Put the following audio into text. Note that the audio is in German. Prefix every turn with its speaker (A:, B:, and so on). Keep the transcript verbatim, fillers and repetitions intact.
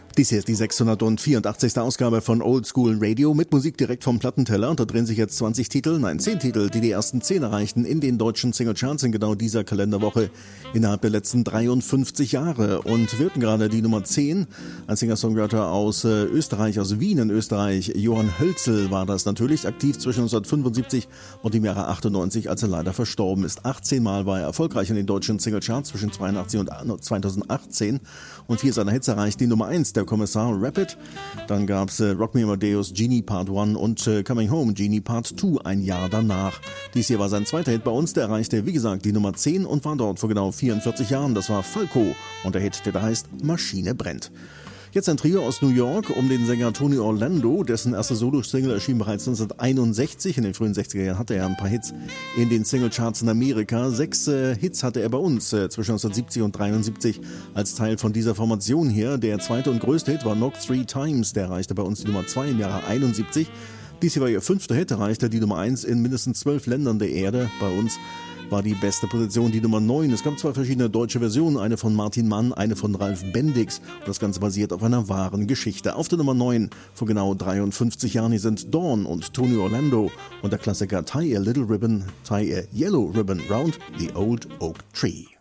A: Dies hier ist die sechshundertvierundachtzigste Ausgabe von Old School Radio mit Musik direkt vom Plattenteller. Und da drehen sich jetzt zwanzig Titel, nein, zehn Titel, die die ersten zehn erreichten in den deutschen Singlecharts in genau dieser Kalenderwoche innerhalb der letzten dreiundfünfzig Jahre. Und wir hatten gerade die Nummer zehn, ein Singer-Songwriter aus äh, Österreich, aus Wien in Österreich. Johann Hölzel war das natürlich, aktiv zwischen neunzehnhundertfünfundsiebzig und dem Jahre achtundneunzig, als er leider verstorben ist. achtzehn Mal war er erfolgreich in den deutschen Singlecharts zwischen zweiundachtzig und zweitausendachtzehn. Und vier seiner Hits erreicht die Nummer eins, der Kommissar Rapid. Dann gab's äh, Rock Me Amadeus, Genie Part eins und äh, Coming Home, Genie Part zwei ein Jahr danach. Dies hier war sein zweiter Hit bei uns, der erreichte, wie gesagt, die Nummer zehn und war dort vor genau vierundvierzig Jahren. Das war Falco und der Hit, der da heißt Maschine brennt. Jetzt ein Trio aus New York um den Sänger Tony Orlando, dessen erste Solo-Single erschien bereits neunzehnhunderteinundsechzig. In den frühen sechziger Jahren hatte er ein paar Hits in den Singlecharts in Amerika. Sechs äh, Hits hatte er bei uns äh, zwischen neunzehnhundertsiebzig und dreiundsiebzig als Teil von dieser Formation hier. Der zweite und größte Hit war Knock Three Times, der erreichte bei uns die Nummer zwei im Jahre einundsiebzig. Dies hier war ihr fünfter Hit, erreichte die Nummer eins in mindestens zwölf Ländern der Erde. Bei uns war die beste Position die Nummer neun. Es gab zwei verschiedene deutsche Versionen, eine von Martin Mann, eine von Ralf Bendix. Und das Ganze basiert auf einer wahren Geschichte. Auf der Nummer neun vor genau dreiundfünfzig Jahren hier sind Dawn und Tony Orlando und der Klassiker Tie a Little Ribbon, Tie a Yellow Ribbon Round the Old Oak Tree.